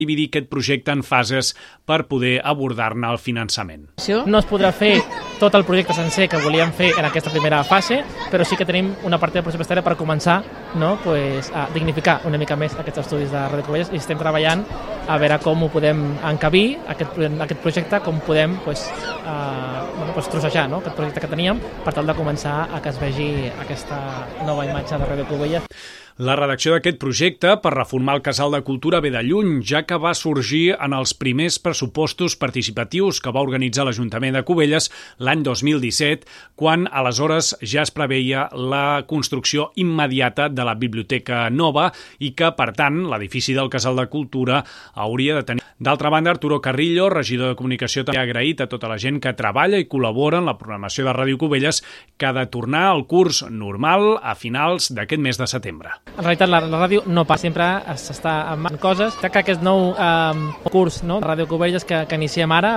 dividir aquest projecte en fases per poder abordar-ne el finançament. No es podrà fer tot el projecte sencer que volíem fer en aquesta primera fase, però sí que tenim una partida pressupostària per començar, no, a dignificar una mica més aquests estudis de Ràdio Cubelles, i estem treballant a veure com ho podem encabir, aquest projecte, com podem trossejar, no, aquest projecte que teníem per tal de començar a que es vegi aquesta nova imatge de Ràdio Cubelles. La redacció d'aquest projecte per reformar el Casal de Cultura ve de lluny, ja que va sorgir en els primers pressupostos participatius que va organitzar l'Ajuntament de Cubelles l'any 2017, quan aleshores ja es preveia la construcció immediata de la biblioteca nova i que, per tant, l'edifici del Casal de Cultura hauria de tenir. D'altra banda, Arturo Carrillo, regidor de Comunicació, també ha agraït a tota la gent que treballa i col·labora en la programació de Ràdio Cubelles, que ha de tornar al curs normal a finals d'aquest mes de setembre. En realitat la ràdio no passa, sempre s'està en coses. Que aquest nou curs, no, de Ràdio Cubelles que iniciem ara,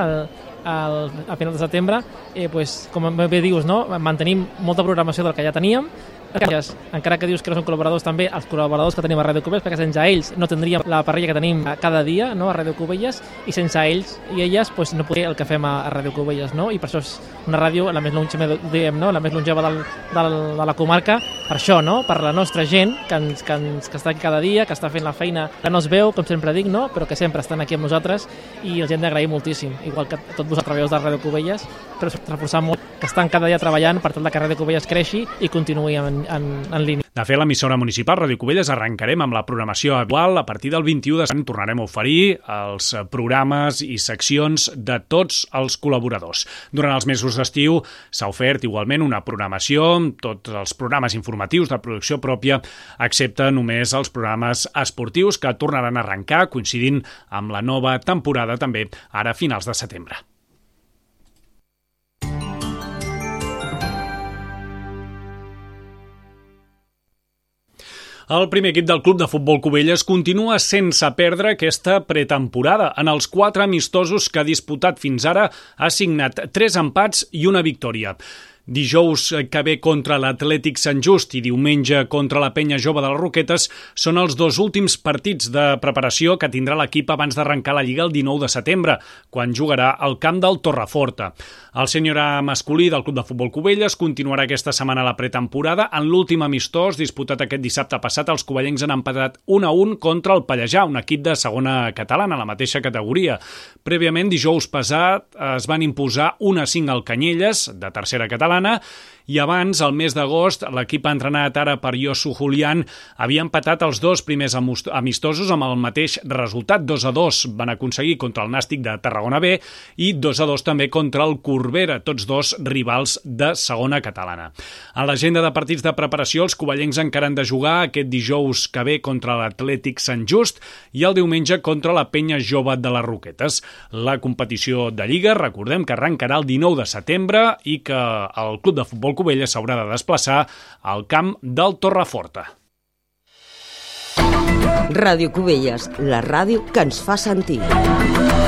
a final de setembre, com bé dius, no, mantenim molta programació del que ja teníem. Encara que dius que no són col·laboradors, també els col·laboradors que tenim a Ràdio Cubelles, perquè sense ells no tindríem la parrilla que tenim cada dia, no, a Ràdio Cubelles, i sense ells i elles no podria el que fem a Ràdio Cubelles, no? I per això és una ràdio la més longeva de la comarca, per això, no? Per la nostra gent que està aquí cada dia, que està fent la feina, que no es veu, com sempre dic, no? Però que sempre estan aquí amb nosaltres, i els hem d'agrair moltíssim, igual que tots vosaltres treballadors de Ràdio Cubelles, però reforçar molt que estan cada dia treballant per tal que Ràdio Cubelles creixi i continuï en línia. De fet, l'emissora municipal Ràdio Cubelles arrencarem amb la programació habitual. A partir del 21 de setembre tornarem a oferir els programes i seccions de tots els col·laboradors. Durant els mesos d'estiu s'ha ofert igualment una programació, tots els programes informatius de producció pròpia, excepte només els programes esportius que tornaran a arrencar, coincidint amb la nova temporada també ara a finals de setembre. El primer equip del Club de Futbol Cubelles continua sense perdre aquesta pretemporada. En els 4 amistosos que ha disputat fins ara ha signat 3 empats i una victòria. Dijous que ve contra l'Atlètic Sant Just i diumenge contra la Penya Jove de les Roquetes són els 2 últims partits de preparació que tindrà l'equip abans d'arrencar la Lliga el 19 de setembre, quan jugarà al camp del Torreforta. El sènior masculí del Club de Futbol Cubelles continuarà aquesta setmana la pretemporada. En l'últim amistós disputat aquest dissabte passat, els covellencs han empatat 1-1 contra el Pallejà, un equip de segona catalana, la mateixa categoria. Prèviament, dijous passat, es van imposar 1-5 al Canyelles, de tercera catalana, i abans, al mes d'agost, l'equip entrenat ara per Josu Julián havia empatat els 2 primers amistosos amb el mateix resultat, 2-2 van aconseguir contra el Nàstic de Tarragona B i 2-2 també contra el Corbera, tots 2 rivals de segona catalana. En l'agenda de partits de preparació, els covellencs encara han de jugar aquest dijous que ve contra l'Atlètic Sant Just i el diumenge contra la Penya Jove de les Roquetes. La competició de Lliga, recordem que arrencarà el 19 de setembre i que el Club de Futbol Cubelles s'haurà de desplaçar al camp del Torreforta. Ràdio Cubelles, la ràdio que ens fa sentir.